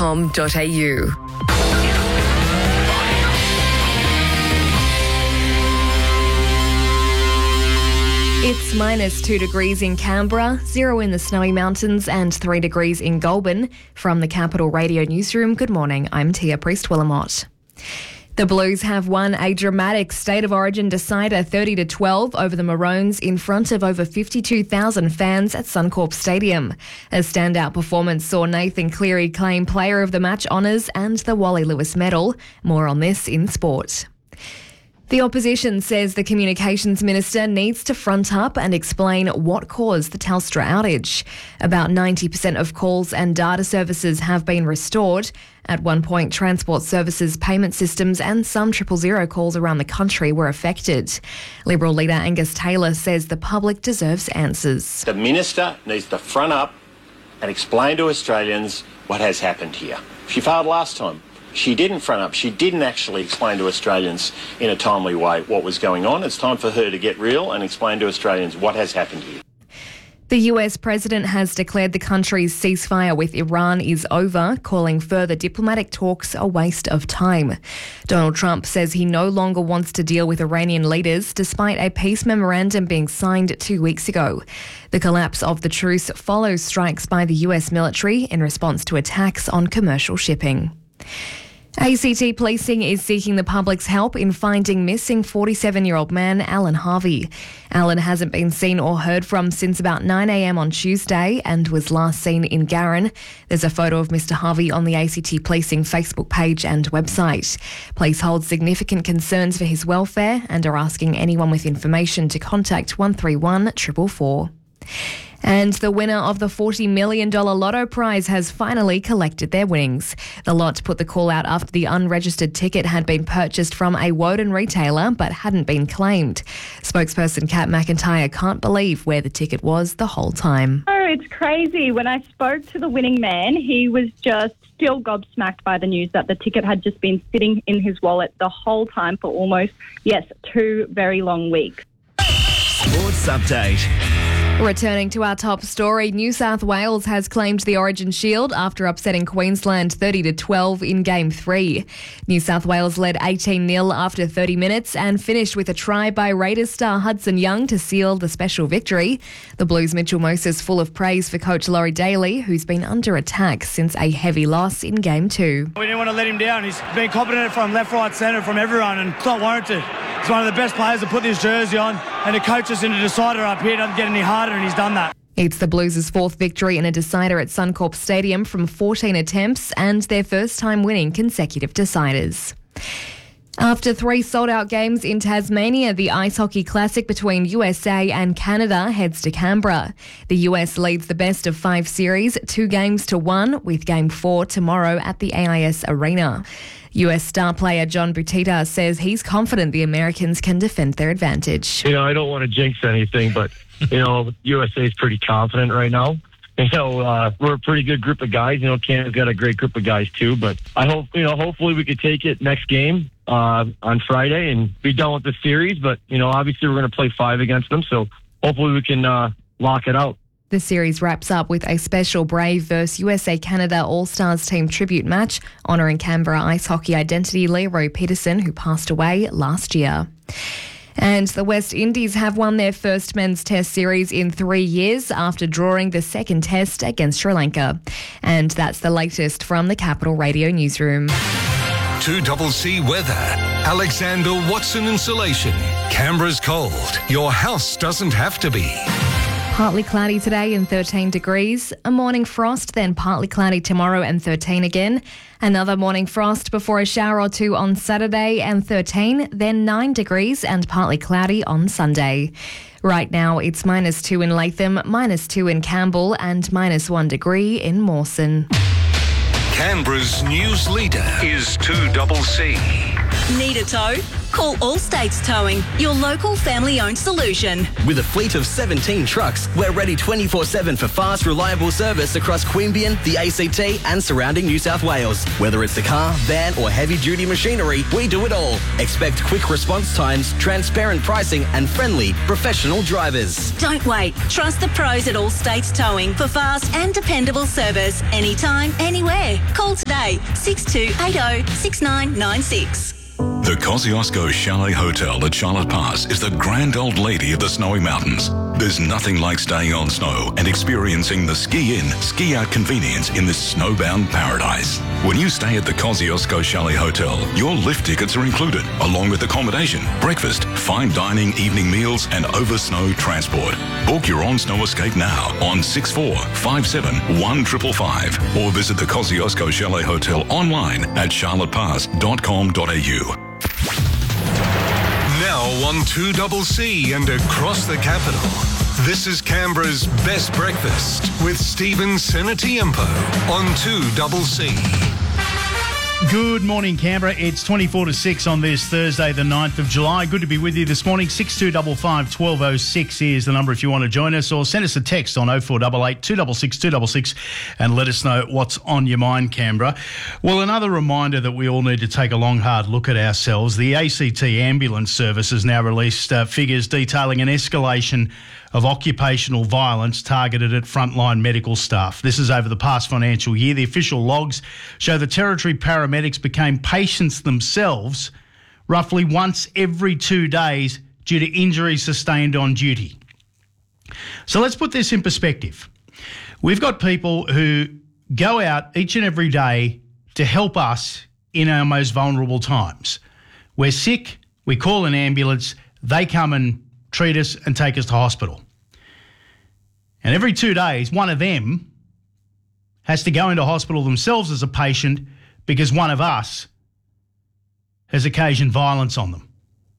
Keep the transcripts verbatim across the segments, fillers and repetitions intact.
com dot a u. It's minus two degrees in Canberra, zero in the Snowy Mountains and three degrees in Goulburn. From the Capital Radio Newsroom, good morning, I'm Tia Priest-Willamott. The Blues have won a dramatic State of Origin decider thirty to twelve over the Maroons in front of over fifty-two thousand fans at Suncorp Stadium. A standout performance saw Nathan Cleary claim Player of the Match honours and the Wally Lewis Medal. More on this in sport. The opposition says the Communications Minister needs to front up and explain what caused the Telstra outage. About ninety percent of calls and data services have been restored. At one point, transport services, payment systems and some triple zero calls around the country were affected. Liberal leader Angus Taylor says the public deserves answers. The Minister needs to front up and explain to Australians what has happened here. She failed last time. She didn't front up. She didn't actually explain to Australians in a timely way what was going on. It's time for her to get real and explain to Australians what has happened here. The U S president has declared the country's ceasefire with Iran is over, calling further diplomatic talks a waste of time. Donald Trump says he no longer wants to deal with Iranian leaders, despite a peace memorandum being signed two weeks ago. The collapse of the truce follows strikes by the U S military in response to attacks on commercial shipping. A C T Policing is seeking the public's help in finding missing forty-seven-year-old man Alan Harvey. Alan hasn't been seen or heard from since about nine a m on Tuesday and was last seen in Garran. There's a photo of Mister Harvey on the A C T Policing Facebook page and website. Police hold significant concerns for his welfare and are asking anyone with information to contact one three one, four four four. And the winner of the forty million dollars Lotto prize has finally collected their winnings. The lot put the call out after the unregistered ticket had been purchased from a Woden retailer but hadn't been claimed. Spokesperson Kat McIntyre can't believe where the ticket was the whole time. Oh, it's crazy. When I spoke to the winning man, he was just still gobsmacked by the news that the ticket had just been sitting in his wallet the whole time for almost, yes, two very long weeks. Sports Update. Returning to our top story, New South Wales has claimed the Origin Shield after upsetting Queensland thirty to twelve in Game three. New South Wales led eighteen nil after thirty minutes and finished with a try by Raiders star Hudson Young to seal the special victory. The Blues' Mitchell Moses full of praise for coach Laurie Daly, who's been under attack since a heavy loss in Game two. We didn't want to let him down. He's been competent from left, right, centre, from everyone, and it's not warranted. He's one of the best players to put this jersey on, and to coach us in a decider up here doesn't get any harder, and he's done that. It's the Blues' fourth victory in a decider at Suncorp Stadium from fourteen attempts and their first time winning consecutive deciders. After three sold-out games in Tasmania, the Ice Hockey Classic between U S A and Canada heads to Canberra. The U S leads the best of five series, two games to one, with Game four tomorrow at the A I S Arena. U S star player John Butita says he's confident the Americans can defend their advantage. You know, I don't want to jinx anything, but, you know, U S A is pretty confident right now. You know, uh, we're a pretty good group of guys. You know, Canada's got a great group of guys too, but I hope, you know, hopefully we could take it next game uh, on Friday and be done with the series. But, you know, obviously we're going to play five against them, so hopefully we can uh, lock it out. The series wraps up with a special Brave versus U S A Canada All-Stars team tribute match honouring Canberra ice hockey identity Leroy Peterson, who passed away last year. And the West Indies have won their first men's test series in three years after drawing the second test against Sri Lanka. And that's the latest from the Capital Radio Newsroom. two C weather. Alexander Watson Insulation. Canberra's cold. Your house doesn't have to be. Partly cloudy today and thirteen degrees. A morning frost, then partly cloudy tomorrow and thirteen again. Another morning frost before a shower or two on Saturday and thirteen, then nine degrees and partly cloudy on Sunday. Right now it's minus two in Latham, minus two in Campbell and minus one degree in Mawson. Canberra's news leader is two C. Need a tow? Call All States Towing, your local family-owned solution. With a fleet of seventeen trucks, we're ready twenty-four seven for fast, reliable service across Queanbeyan, the A C T and surrounding New South Wales. Whether it's a car, van or heavy-duty machinery, we do it all. Expect quick response times, transparent pricing and friendly, professional drivers. Don't wait. Trust the pros at All States Towing for fast and dependable service anytime, anywhere. Call today six two eight oh six nine nine six. The Kosciuszko Chalet Hotel at Charlotte Pass is the grand old lady of the snowy mountains. There's nothing like staying on snow and experiencing the ski-in, ski-out convenience in this snowbound paradise. When you stay at the Kosciuszko Chalet Hotel, your lift tickets are included, along with accommodation, breakfast, fine dining, evening meals, and over-snow transport. Book your own snow escape now on six four five seven one five five five or visit the Kosciuszko Chalet Hotel online at charlotte pass dot com dot a u. Now on two C and across the capital, this is Canberra's Best Breakfast with Stephen Senatiempo on two C. Good morning, Canberra. It's twenty-four to six on this Thursday, the ninth of July. Good to be with you this morning. six two five five, one two oh six is the number if you want to join us, or send us a text on oh four eight eight, two six six, two six six and let us know what's on your mind, Canberra. Well, another reminder that we all need to take a long, hard look at ourselves. The A C T Ambulance Service has now released uh, figures detailing an escalation of occupational violence targeted at frontline medical staff. This is over the past financial year. The official logs show the Territory paramedics became patients themselves roughly once every two days due to injuries sustained on duty. So let's put this in perspective. We've got people who go out each and every day to help us in our most vulnerable times. We're sick, we call an ambulance, they come and treat us and take us to hospital. And every two days, one of them has to go into hospital themselves as a patient because one of us has occasioned violence on them.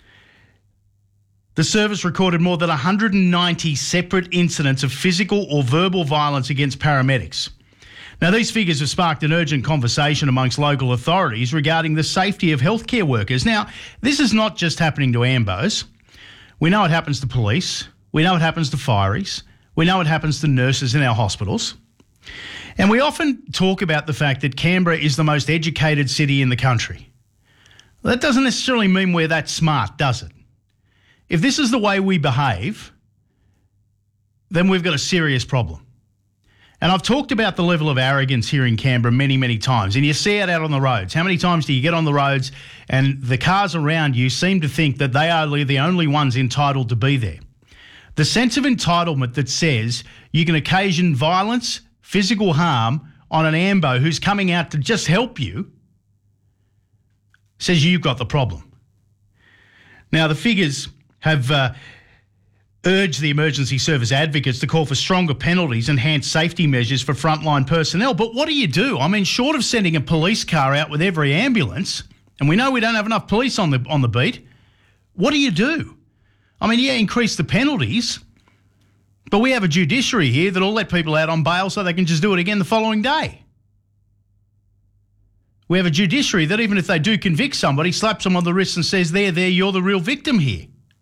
The service recorded more than one hundred ninety separate incidents of physical or verbal violence against paramedics. Now, these figures have sparked an urgent conversation amongst local authorities regarding the safety of healthcare workers. Now, this is not just happening to ambos. We know it happens to police. We know it happens to fireys. We know it happens to nurses in our hospitals. And we often talk about the fact that Canberra is the most educated city in the country. Well, that doesn't necessarily mean we're that smart, does it? If this is the way we behave, then we've got a serious problem. And I've talked about the level of arrogance here in Canberra many, many times, and you see it out on the roads. How many times do you get on the roads and the cars around you seem to think that they are the only ones entitled to be there? The sense of entitlement that says you can occasion violence, physical harm on an ambo who's coming out to just help you says you've got the problem. Now, the figures have uh, urged the emergency service advocates to call for stronger penalties, enhanced safety measures for frontline personnel. But what do you do? I mean, short of sending a police car out with every ambulance, and we know we don't have enough police on the on the beat, what do you do? I mean, yeah, increase the penalties, but we have a judiciary here that'll let people out on bail so they can just do it again the following day. We have a judiciary that even if they do convict somebody, slaps them on the wrist and says, there, there, you're the real victim here.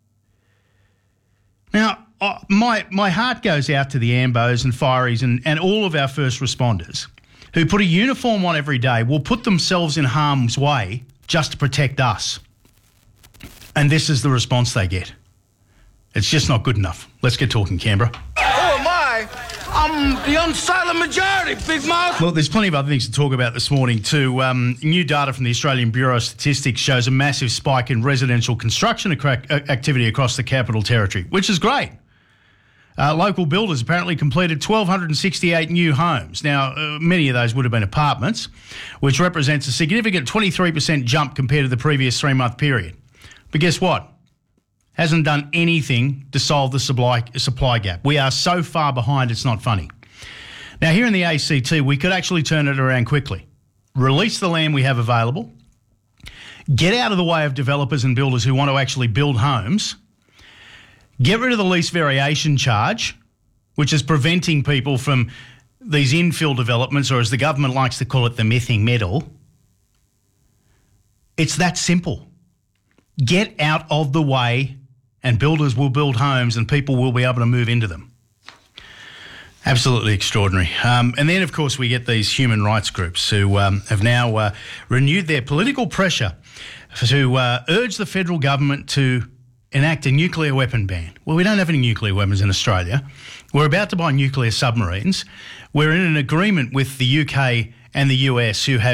Now, uh, my my heart goes out to the ambos and fireys and, and all of our first responders who put a uniform on every day, will put themselves in harm's way just to protect us. And this is the response they get. It's just not good enough. Let's get talking, Canberra. Who am I? I'm the unsilent majority, big mouth. Well, there's plenty of other things to talk about this morning too. Um, new data from the Australian Bureau of Statistics shows a massive spike in residential construction activity across the Capital Territory, which is great. Uh, local builders apparently completed one thousand two hundred sixty-eight new homes. Now, uh, many of those would have been apartments, which represents a significant twenty-three percent jump compared to the previous three-month period. But guess what? Hasn't done anything to solve the supply, supply gap. We are so far behind, it's not funny. Now, here in the A C T, we could actually turn it around quickly. Release the land we have available. Get out of the way of developers and builders who want to actually build homes. Get rid of the lease variation charge, which is preventing people from these infill developments, or as the government likes to call it, the missing middle. It's that simple. Get out of the way and builders will build homes and people will be able to move into them. Absolutely extraordinary. Um, and then, of course, we get these human rights groups who um, have now uh, renewed their political pressure to uh, urge the federal government to enact a nuclear weapon ban. Well, we don't have any nuclear weapons in Australia. We're about to buy nuclear submarines. We're in an agreement with the U K and the U S who have